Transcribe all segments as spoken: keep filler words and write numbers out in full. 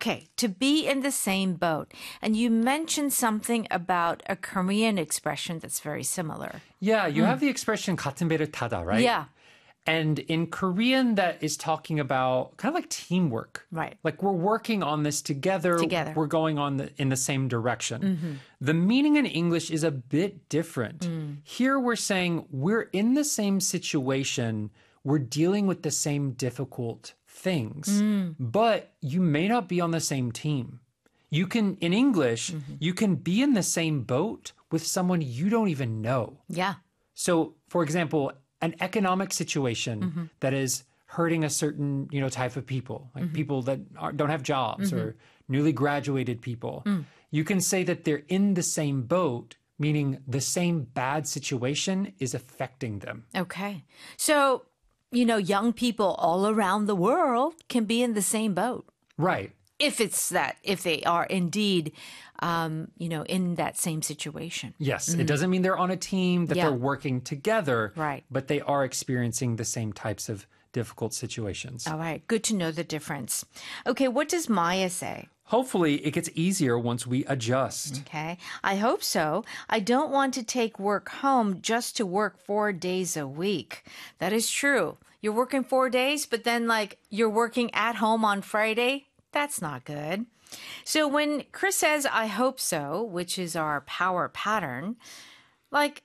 Okay, to be in the same boat. And you mentioned something about a Korean expression that's very similar. Yeah, you have the expression 같은 배를 타다, right? Yeah, And in Korean, that is talking about kind of like teamwork. right. Like we're working on this together. Together. We're going on the, in the same direction. The meaning in English is a bit different. Here we're saying we're in the same situation. We're dealing with the same difficult things, but you may not be on the same team. You can, in English, you can be in the same boat with someone you don't even know. Yeah. So, for example, an economic situation that is hurting a certain, you know, type of people, like people that are, don't have jobs or newly graduated people, you can say that they're in the same boat, meaning the same bad situation is affecting them. Okay. So, you know, young people all around the world can be in the same boat. Right. If it's that, if they are indeed, um, you know, in that same situation. Yes. It doesn't mean they're on a team, that Yeah. they're working together, Right. but they are experiencing the same types of difficult situations. All right. Good to know the difference. Okay. What does Maya say? Hopefully, it gets easier once we adjust. Okay. I hope so. I don't want to take work home just to work four days a week. That is true. You're working four days, but then like you're working at home on Friday. That's not good. So when Chris says, I hope so, which is our power pattern, like,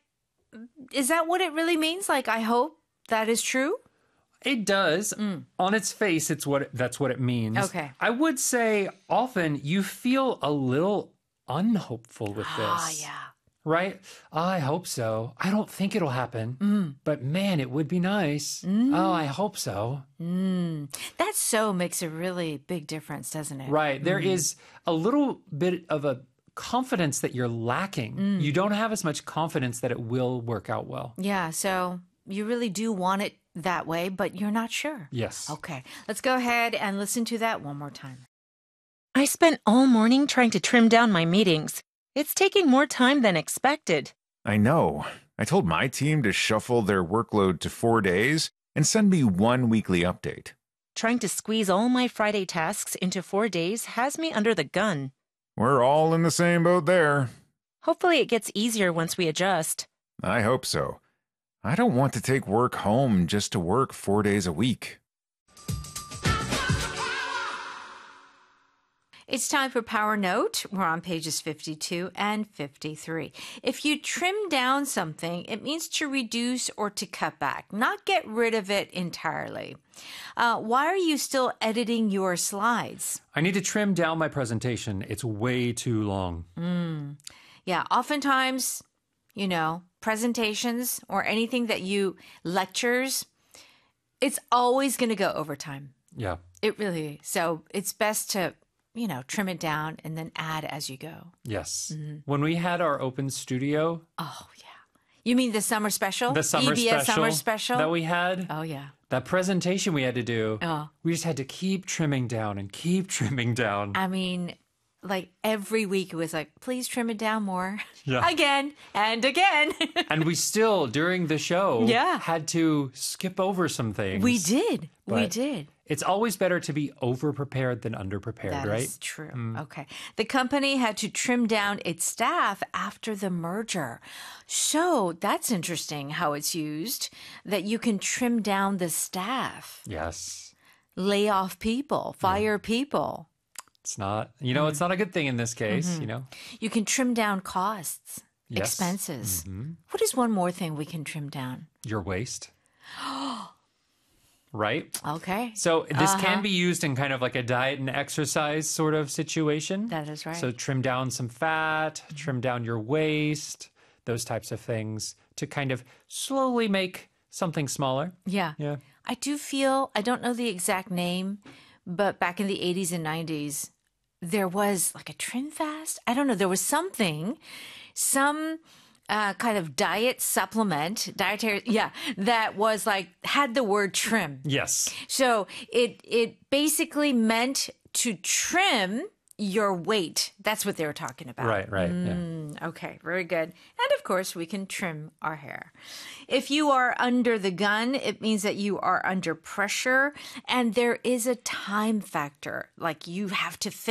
is that what it really means? Like, I hope that is true? It does. On its face, it's what that's what it means. Okay. I would say often you feel a little unhopeful with this. Ah, yeah. Right? I hope so. I don't think it'll happen. But man, it would be nice. Oh, I hope so. That so makes a really big difference, doesn't it? Right. There is a little bit of a confidence that you're lacking. You don't have as much confidence that it will work out well. Yeah. So you really do want it that way, but you're not sure. Yes. Okay. Let's go ahead and listen to that one more time. I spent all morning trying to trim down my meetings. It's taking more time than expected. I know. I told my team to shuffle their workload to four days and send me one weekly update. Trying to squeeze all my Friday tasks into four days has me under the gun. We're all in the same boat there. Hopefully it gets easier once we adjust. I hope so. I don't want to take work home just to work four days a week. It's time for Power Note. We're on pages fifty-two and fifty-three. If you trim down something, it means to reduce or to cut back, not get rid of it entirely. Uh, why are you still editing your slides? I need to trim down my presentation. It's way too long. Yeah, oftentimes, you know, presentations or anything that you lectures, it's always going to go over time. Yeah. It really is. So it's best to, you know, trim it down and then add as you go. Yes. When we had our open studio, Oh, yeah. You mean the summer special? the summer E B S special, summer special? that we had, Oh, yeah. that presentation we had to do, Oh. we just had to keep trimming down and keep trimming down. I mean, like every week it was like, please trim it down more. Yeah. Again and again. And we still, during the show, Yeah. had to skip over some things. We did. we But did. It's always better to be over-prepared than under-prepared, That right? is true. Okay. The company had to trim down its staff after the merger. So that's interesting how it's used, that you can trim down the staff, Yes. lay off people, fire people. It's not, you know, it's not a good thing in this case, you know? You can trim down costs, Yes. expenses. What is one more thing we can trim down? Your waist. Right? Okay. So this can be used in kind of like a diet and exercise sort of situation. That is right. So trim down some fat, trim down your waist, those types of things to kind of slowly make something smaller. Yeah. Yeah. I do feel, I don't know the exact name, but back in the eighties and nineties, there was like a trim fast. I don't know. There was something, some uh, kind of diet supplement, dietary, yeah, that was like, had the word trim. Yes. So it, it basically meant to trim your weight. That's what they were talking about. Right, right. Yeah. Mm, okay, very good. And of course, we can trim our hair. If you are under the gun, it means that you are under pressure and there is a time factor. Like you have to